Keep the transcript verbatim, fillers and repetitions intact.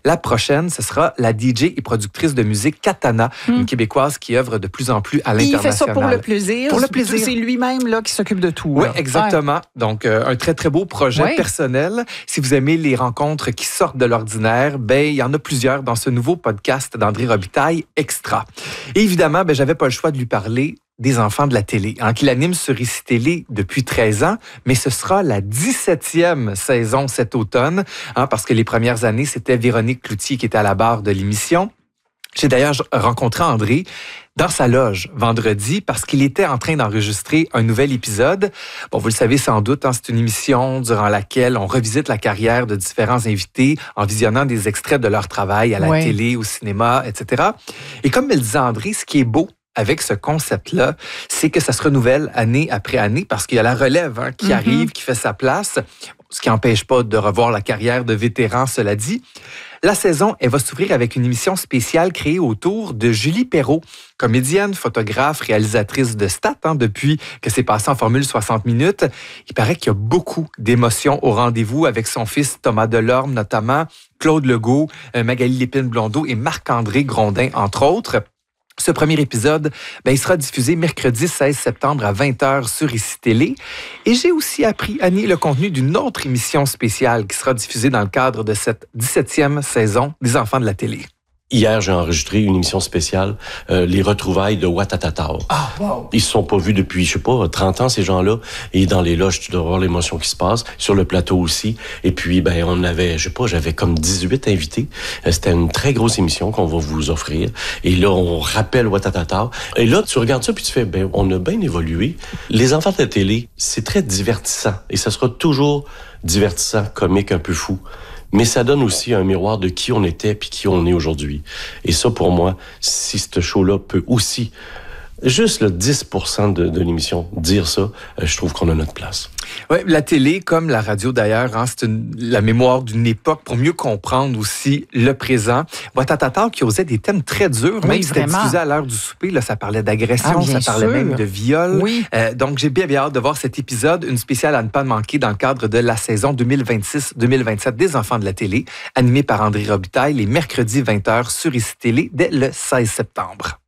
La prochaine, ce sera la D J et productrice de musique Katana, mm. une Québécoise qui œuvre de plus en plus à l'international. Il fait ça pour le plaisir. Pour le plaisir. C'est lui-même là, qui s'occupe de tout. Oui, là. exactement. Ouais. Donc, euh, un très, très beau projet ouais. personnel. Si vous aimez les rencontres qui sortent de l'ordinaire, ben, il y en a plusieurs dans ce nouveau podcast d'André Robitaille, Extra. Et évidemment, ben, j'avais pas le choix de lui parler des enfants de la télé, hein, qu'il anime sur Ici Télé depuis treize ans, mais ce sera la dix-septième saison cet automne, hein, parce que les premières années, c'était Véronique Cloutier qui était à la barre de l'émission. J'ai d'ailleurs rencontré André dans sa loge vendredi parce qu'il était en train d'enregistrer un nouvel épisode. Bon, vous le savez sans doute, hein, c'est une émission durant laquelle on revisite la carrière de différents invités en visionnant des extraits de leur travail à la ouais. télé, au cinéma, et cetera. Et comme me le disait André, ce qui est beau avec ce concept-là, c'est que ça se renouvelle année après année parce qu'il y a la relève hein, qui mm-hmm. arrive, qui fait sa place, ce qui n'empêche pas de revoir la carrière de vétérans, cela dit. La saison, elle va s'ouvrir avec une émission spéciale créée autour de Julie Perrault, comédienne, photographe, réalisatrice de Stat, hein, depuis que c'est passé en formule soixante minutes. Il paraît qu'il y a beaucoup d'émotions au rendez-vous avec son fils Thomas Delorme, notamment, Claude Legault, Magali Lépine-Blondeau et Marc-André Grondin, entre autres. Ce premier épisode, ben, il sera diffusé mercredi seize septembre à vingt heures sur Ici Télé. Et j'ai aussi appris, Annie, le contenu d'une autre émission spéciale qui sera diffusée dans le cadre de cette dix-septième saison des Enfants de la télé. Hier, j'ai enregistré une émission spéciale, euh, les retrouvailles de Watatatao. Ah, wow. Ils se sont pas vus depuis, je sais pas, trente ans, ces gens-là. Et dans les loges, tu dois voir l'émotion qui se passe. Sur le plateau aussi. Et puis, ben, on avait, je sais pas, j'avais comme dix-huit invités. C'était une très grosse émission qu'on va vous offrir. Et là, on rappelle Watatatao. Et là, tu regardes ça puis tu fais, ben, on a bien évolué. Les enfants de la télé, c'est très divertissant. Et ça sera toujours divertissant, comique, un peu fou. Mais ça donne aussi un miroir de qui on était puis qui on est aujourd'hui. Et ça, pour moi, si ce show-là peut aussi, juste le dix pour cent de, de l'émission, dire ça, je trouve qu'on a notre place. Oui, la télé, comme la radio d'ailleurs, hein, c'est une, la mémoire d'une époque pour mieux comprendre aussi le présent. Watatatao qui osait des thèmes très durs, oui, même si c'était diffusé à l'heure du souper, là, ça parlait d'agression, ah, ça parlait sûr. même de viol. Oui. Euh, donc, j'ai bien, bien hâte de voir cet épisode, une spéciale à ne pas manquer dans le cadre de la saison deux mille vingt-six deux mille vingt-sept des Enfants de la télé, animée par André Robitaille, les mercredis vingt heures sur Ici Télé dès le seize septembre.